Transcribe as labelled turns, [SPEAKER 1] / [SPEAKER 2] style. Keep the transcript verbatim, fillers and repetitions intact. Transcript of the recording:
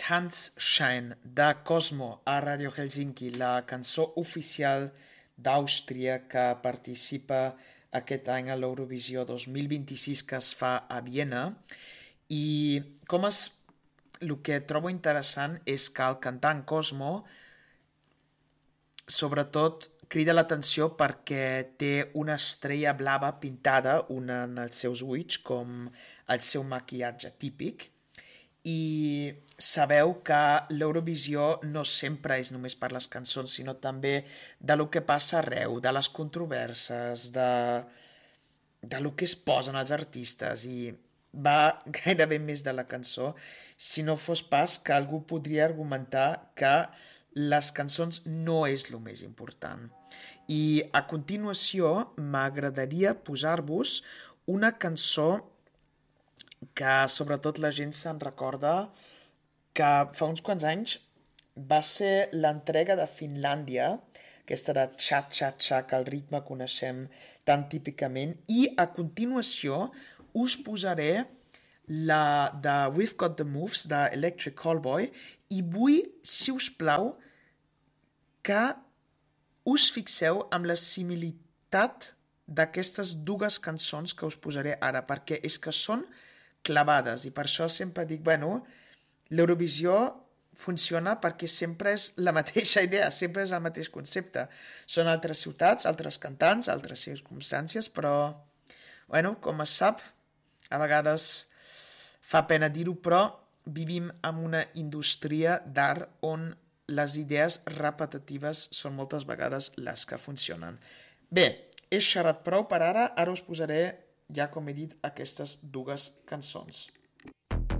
[SPEAKER 1] Tanzschein de Cosmo a Radio Helsinki, la cançó oficial d'Àustria que participa aquest any a l'Eurovisió dos mil vint-i-sis que es fa a Viena. I com es, el que trobo interessant és que el cantant Cosmo sobretot crida l'atenció perquè té una estrella blava pintada, una en els seus ulls, com el seu maquillatge típic. I sabeu que l'Eurovisió no sempre és només per les cançons, sinó també de lo que passa arreu, de les controverses, de, de lo que es posen els artistes, i va gairebé més de la cançó, si no fos pas que algú podria argumentar que les cançons no és el més important. I a continuació m'agradaria posar-vos una cançó que sobretot la gent se'n recorda, que fa uns quants anys va ser l'entrega de Finlàndia, aquesta de Cha-Cha-Cha, que el ritme coneixem tan típicament, i a continuació us posaré la de We've Got the Moves, de Electric Callboy, i vull, si us plau, que us fixeu amb la similitat d'aquestes dues cançons que us posaré ara, perquè és que són clavades, i per això sempre dic, bueno, l'Eurovisió funciona perquè sempre és la mateixa idea, sempre és el mateix concepte. Són altres ciutats, altres cantants, altres circumstàncies, però, bueno, com es sap, a vegades fa pena dir-ho, però vivim en una indústria d'art on les idees repetitives són moltes vegades les que funcionen. Bé, he xerrat prou per ara, ara us posaré, ja com he dit, aquestes dues cançons.